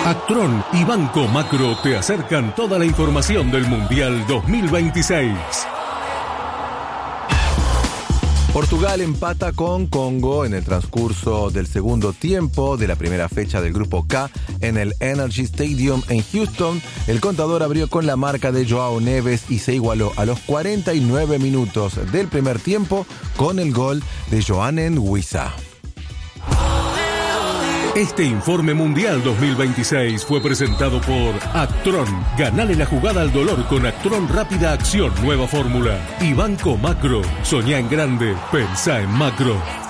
Actron y Banco Macro te acercan toda la información del Mundial 2026. Portugal empata con Congo en el transcurso del segundo tiempo de la primera fecha del Grupo K en el Energy Stadium en Houston. El contador abrió con la marca de Joao Neves y se igualó a los 49 minutos del primer tiempo con el gol de Yohanen Wissa. Este informe Mundial 2026 fue presentado por Actron. Ganale la jugada al dolor con Actron Rápida Acción, nueva fórmula. Y Banco Macro. Soñá en grande, pensá en macro.